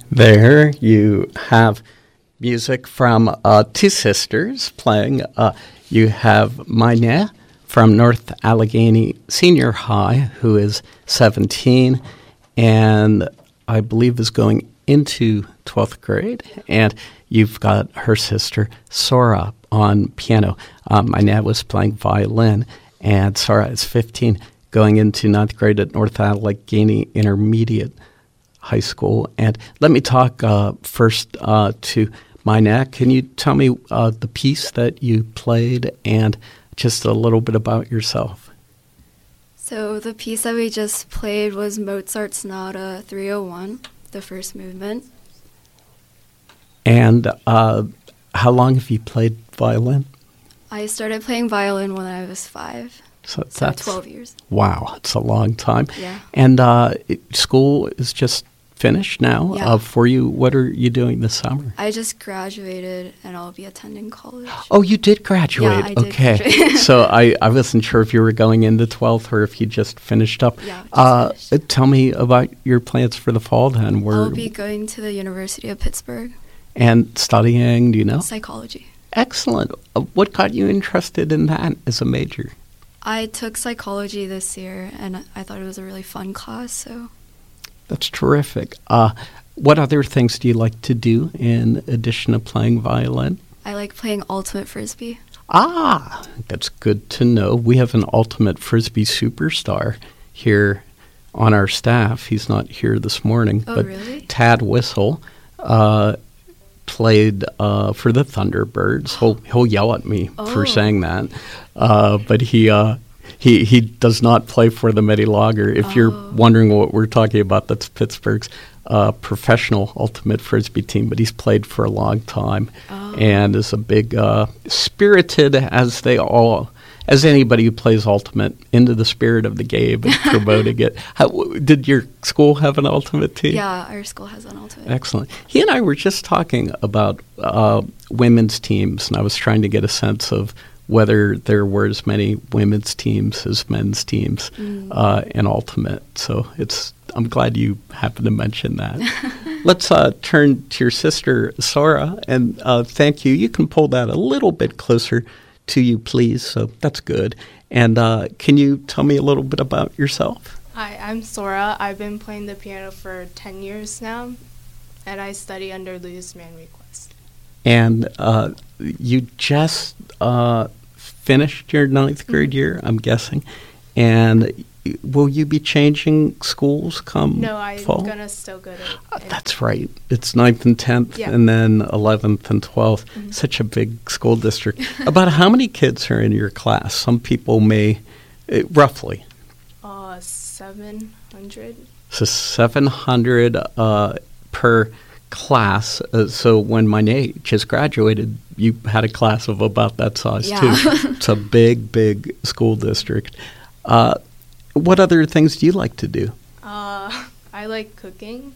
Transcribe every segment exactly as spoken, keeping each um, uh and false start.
There you have music from uh, two sisters playing. Uh, you have Maineh from North Allegheny Senior High, who is seventeen, and I believe is going into twelfth grade. And you've got her sister, Sora, on piano. Um, Maineh was playing violin, and Sora is fifteen, going into ninth grade at North Allegheny Intermediate High School. And let me talk uh, first uh, to Maineh. Can you tell me uh, the piece that you played and just a little bit about yourself? So the piece that we just played was Mozart's Sonata three oh one, the first movement. And uh, how long have you played violin? I started playing violin when I was five, so, so that's twelve years. Wow, it's a long time. Yeah. And uh, it, school is just finished now yeah. uh, for you. What are you doing this summer? I just graduated, and I'll be attending college. Oh, you did graduate. Yeah, I did okay. graduate. So I, I wasn't sure if you were going into twelfth or if you just finished up. Yeah, just uh, finished. Tell me about your plans for the fall then. Where, I'll be going to the University of Pittsburgh. And studying, do you know? Psychology. Excellent. Uh, what got you interested in that as a major? I took psychology this year, and I thought it was a really fun class, so... That's terrific. Uh, what other things do you like to do in addition to playing violin? I like playing ultimate frisbee. Ah, that's good to know. We have an ultimate frisbee superstar here on our staff. He's not here this morning, Oh, but really? Tad Whistle uh, played uh, for the Thunderbirds. He'll he'll yell at me Oh. for saying that, uh, but he. Uh, He he does not play for the Medi Lager. If Oh. you're wondering what we're talking about, that's Pittsburgh's uh, professional ultimate frisbee team. But he's played for a long time Oh. and is a big uh, spirited, as they all, as anybody who plays ultimate, into the spirit of the game and promoting it. How, did your school have an ultimate team? Yeah, our school has an ultimate. Excellent. He and I were just talking about uh, women's teams, and I was trying to get a sense of whether there were as many women's teams as men's teams Mm. uh, in ultimate. So it's. I'm glad you happened to mention that. Let's uh, turn to your sister, Sora, and uh, thank you. You can pull that a little bit closer to you, please. So that's good. And uh, can you tell me a little bit about yourself? Hi, I'm Sora. I've been playing the piano for ten years now, and I study under Louis Mann Request. And uh, you just uh, finished your ninth grade Mm-hmm. year, I'm guessing. And will you be changing schools come No, I'm fall? going to still go to... Uh, that's right. It's ninth and tenth, Yeah. and then eleventh and twelfth. Mhm. Such a big school district. About how many kids are in your class? Some people may, uh, roughly. Uh, seven hundred. So seven hundred uh, per class. Uh, so when Maineh just graduated, you had a class of about that size, Yeah. too. It's a big, big school district. Uh, what other things do you like to do? Uh, I like cooking,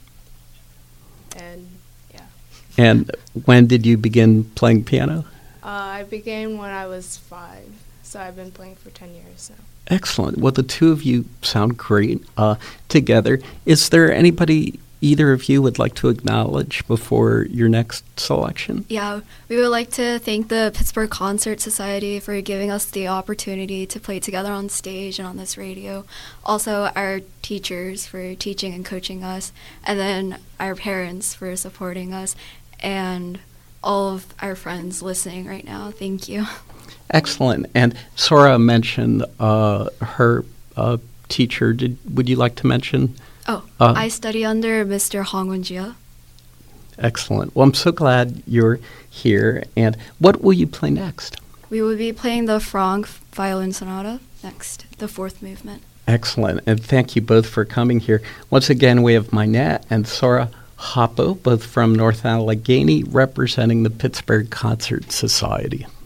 and yeah. And when did you begin playing piano? Uh, I began when I was five, so I've been playing for ten years now. Excellent. Well, the two of you sound great uh, together. Is there anybody either of you would like to acknowledge before your next selection? Yeah, we would like to thank the Pittsburgh Concert Society for giving us the opportunity to play together on stage and on this radio. Also, our teachers for teaching and coaching us, and then our parents for supporting us, and all of our friends listening right now. Thank you. Excellent. And Sora mentioned uh, her uh, teacher. Did would you like to mention? Oh, Uh, I study under Mister Hong Wen-jia. Excellent. Well, I'm so glad you're here. And what will you play next? We will be playing the Franck Violin Sonata next, the fourth movement. Excellent. And thank you both for coming here. Once again, we have Maineh and Sora Hoppo, both from North Allegheny, representing the Pittsburgh Concert Society.